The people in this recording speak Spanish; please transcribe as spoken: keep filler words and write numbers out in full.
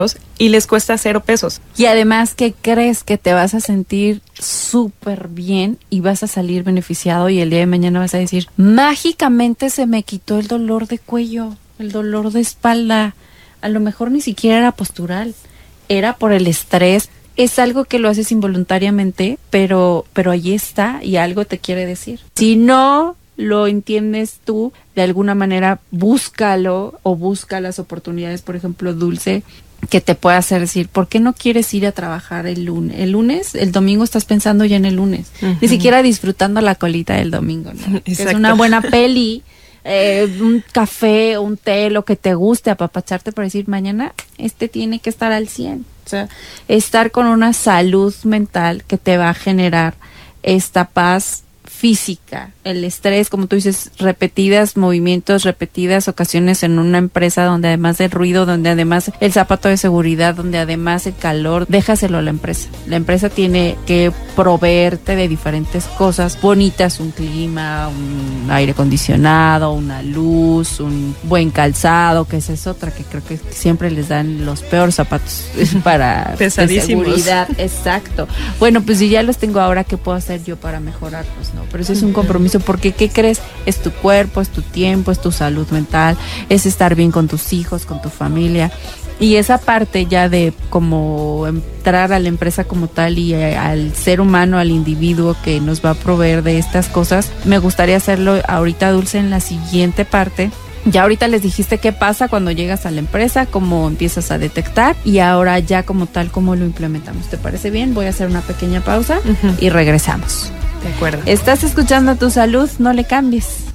y les cuesta cero pesos. Y además que crees que te vas a sentir súper bien y vas a salir beneficiado y el día de mañana vas a decir, mágicamente se me quitó el dolor de cuello, el dolor de espalda. A lo mejor ni siquiera era postural, era por el estrés. Es algo que lo haces involuntariamente, pero, pero ahí está y algo te quiere decir. Si no lo entiendes tú, de alguna manera búscalo o busca las oportunidades, por ejemplo, Dulce, que te pueda hacer decir, ¿por qué no quieres ir a trabajar el lunes? El lunes, el domingo estás pensando ya en el lunes, uh-huh. Ni siquiera disfrutando la colita del domingo, ¿no? Que es una buena peli, eh, un café, un té, lo que te guste, apapacharte para decir, mañana este tiene que estar al cien. O sea, estar con una salud mental que te va a generar esta paz física, el estrés, como tú dices, repetidas movimientos, repetidas ocasiones en una empresa donde además del ruido, donde además el zapato de seguridad, donde además el calor, déjaselo a la empresa. La empresa tiene que proveerte de diferentes cosas bonitas, un clima, un aire acondicionado, una luz, un buen calzado, que esa es otra que creo que siempre les dan los peores zapatos para de seguridad. Exacto. Bueno, pues si ya los tengo ahora, ¿qué puedo hacer yo para mejorarlos, no? Pero eso es un compromiso, porque ¿qué crees? Es tu cuerpo, es tu tiempo, es tu salud mental, es estar bien con tus hijos, con tu familia. Y esa parte ya de como entrar a la empresa como tal y al ser humano, al individuo que nos va a proveer de estas cosas, me gustaría hacerlo ahorita, Dulce, en la siguiente parte. Ya ahorita les dijiste qué pasa cuando llegas a la empresa, cómo empiezas a detectar y ahora ya como tal, cómo lo implementamos. ¿Te parece bien? Voy a hacer una pequeña pausa uh-huh. y regresamos. De acuerdo. Estás escuchando Tu Salud, no le cambies.